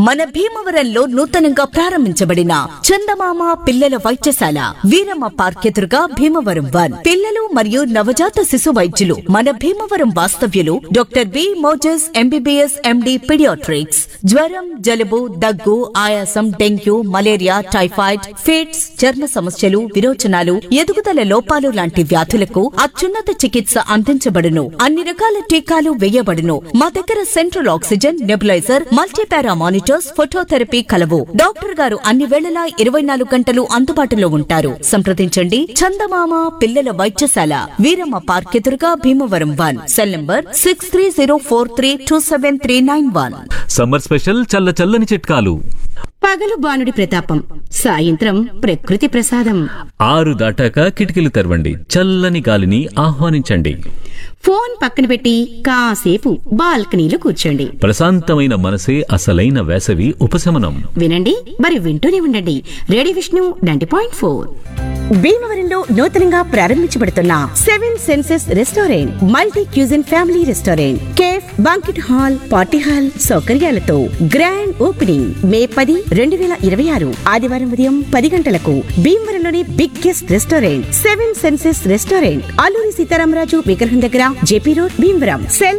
మన భీమవరంలో నూతనంగా ప్రారంభించబడిన చందమామ పిల్లల వైద్యశాల వీరమ్మ పార్క్ ఎదురుగా భీమవరం 1 పిల్లలు మరియు నవజాత శిశు వైద్యులు మన భీమవరం వాస్తవ్యులు doctor B Moses MBBS MD paediatrics. జ్వరం, జలుబు, దగ్గు, ఆయాసం, డెంగ్యూ, మలేరియా, టైఫాయిడ్, ఫిట్స్, చర్మ సమస్యలు, విరోచనాలు, ఎదుగుదల లోపాలు లాంటి వ్యాధులకు అత్యున్నత చికిత్స అందించబడును. అన్ని రకాల టీకాలు వేయబడును. మా దగ్గర central oxygen, nebuliser, multipara monitors, phototherapy కలవు. డాక్టర్ గారు అన్ని వేళలా 24 గంటలు అందుబాటులో ఉంటారు. సంప్రదించండి. చందమామ పిల్లల వైద్యశాల వీరమ్మ పార్క్ ఎదురుగా Bhimavaram 1. Cell number 6304327391. Summer special చల్ల చల్లని చిట్కాలు. పగలు బాణుడి ప్రతాపం, సాయంత్రం ప్రకృతి ప్రసాదం. 6 దాటాక కిటికీలు తెరవండి, చల్లని గాలిని ఆహ్వానించండి. ఫోన్ పక్కన పెట్టి కాసేపు బాల్కనీలో కూర్చోండి. ప్రశాంతమైన మనసే అసలైన వేసవి ఉపశమనం. వినండి, మరి వింటూనే ఉండండి. రేడియో విష్ణు 90.4. భీమవరంలో నూతనంగా ప్రారంభించబడుతున్న 7 senses restaurant, multi cuisine family restaurant, cafe, banquet hall, party hall సౌకర్యాలతో గ్రాండ్ ఓపెనింగ్ మే 10, 2026 ఆదివారం ఉదయం 10 గంటలకు. భీమవరంలోని biggest restaurant 7 senses restaurant, Alluri Sitaramaraju విగ్రహం దగ్గర, JP road, Bhimavaram. Cell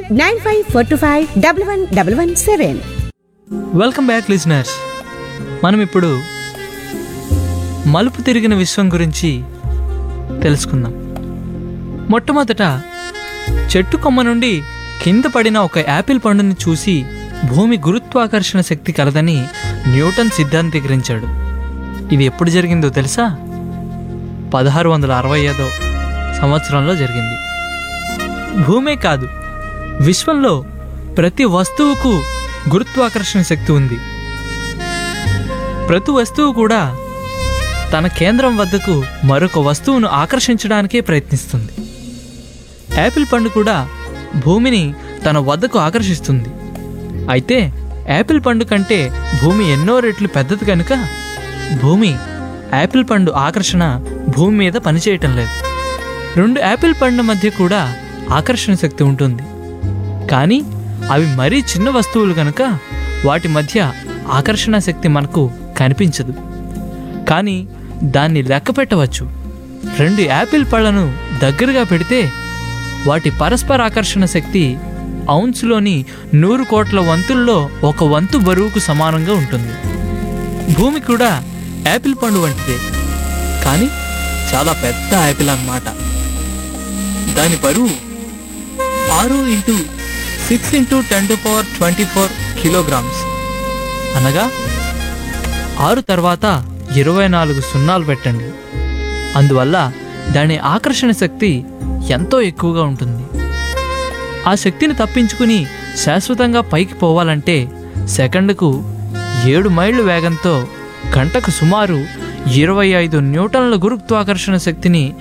9542511117. Welcome back listeners. మనం ఇప్పుడు మలుపు తిరిగిన విశ్వం గురించి తెలుసుకుందాం. మొట్టమొదట చెట్టు కొమ్మ నుండి కింద పడిన ఒక యాపిల్ పండుని చూసి భూమి గురుత్వాకర్షణ శక్తి కలదని న్యూటన్ సిద్ధాంతీకరించాడు. ఇది ఎప్పుడు జరిగిందో తెలుసా? 1665 సంవత్సరంలో జరిగింది. భూమే కాదు, విశ్వంలో ప్రతి వస్తువుకు గురుత్వాకర్షణ శక్తి ఉంది. ప్రతి వస్తువు కూడా తన కేంద్రం వద్దకు మరొక వస్తువును ఆకర్షించడానికే ప్రయత్నిస్తుంది. యాపిల్ పండు కూడా భూమిని తన వద్దకు ఆకర్షిస్తుంది. అయితే యాపిల్ పండు కంటే భూమి ఎన్నో రెట్లు పెద్దది కనుక భూమి యాపిల్ పండు ఆకర్షణ భూమి మీద పనిచేయటం లేదు. 2 యాపిల్ పండ్ల మధ్య కూడా ఆకర్షణ శక్తి ఉంటుంది. కానీ అవి మరీ చిన్న వస్తువులు కనుక వాటి మధ్య ఆకర్షణ శక్తి మనకు కనిపించదు. కానీ దాన్ని లెక్క పెట్టవచ్చు. 2 యాపిల్ పళ్లను దగ్గరగా పెడితే వాటి పరస్పర ఆకర్షణ శక్తి ఔన్స్లోని 100 కోట్ల వంతుల్లో 1 వంతు బరువుకు సమానంగా ఉంటుంది. భూమి కూడా యాపిల్ పండు వంటిదే, కానీ చాలా పెద్ద యాపిల్ అన్నమాట. దాని బరువు 6 × 6 × 10⁻24 కిలోగ్రామ్స్, అనగా 6 తర్వాత 24 సున్నాలు పెట్టండి. అందువల్ల దాని ఆకర్షణ శక్తి ఎంతో ఎక్కువగా ఉంటుంది. ఆ శక్తిని తప్పించుకుని శాశ్వతంగా పైకి పోవాలంటే సెకండ్కు 7 మైళ్ళు వేగంతో గంటకు సుమారు 25 న్యూటన్ల గురుత్వాకర్షణ శక్తిని